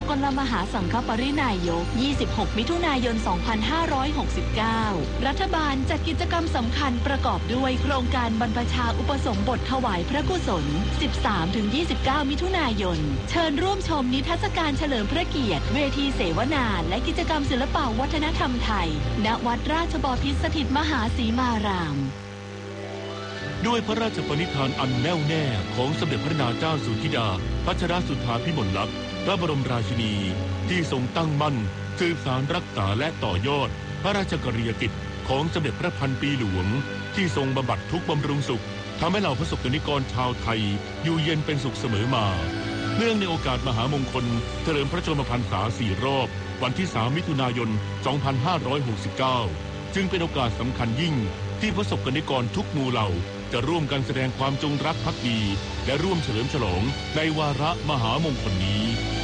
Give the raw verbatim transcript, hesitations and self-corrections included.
กลมหาสังฆปรินายก ยี่สิบหก มิถุนายน สองพันห้าร้อยหกสิบเก้า รัฐบาลจัดกิจกรรมสำคัญประกอบด้วยโครงการบรรพชาอุปสมบทถวายพระกุศล สิบสามถึงยี่สิบเก้า มิถุนายน เชิญร่วมชมนิทรรศการเฉลิมพระเกียรติเวทีเสวนาและกิจกรรมศิลปวัฒนธรรมไทย ณ วัดราชบพิตรสถิตมหาสีมารามด้วยพระราชปณิธานอันแน่วแน่ของสมเด็จพระนางเจ้าสุธิดาพัชรสุธาพิมลลักษณ์พระบรมราชินีที่ทรงตั้งมั่นสืบสานรักษาและต่อยอดพระราชกรณียกิจของสมเด็จพระพันปีหลวงที่ทรงบำบัดทุกข์บำรุงสุขทำให้เหล่าพระสบกนิกรชาวไทยอยู่เย็นเป็นสุขเสมอมาเนื่องในโอกาสมหามงคลเฉลิมพระชนมพรรษาสี่รอบวันที่สามมิถุนายน สองพันห้าร้อยหกสิบเก้า จึงเป็นโอกาสสำคัญยิ่งที่พระสบกนิกรทุกหมู่เหล่าจะร่วมกันแสดงความจงรักภักดีและร่วมเฉลิมฉลองในวาระมหามงคลนี้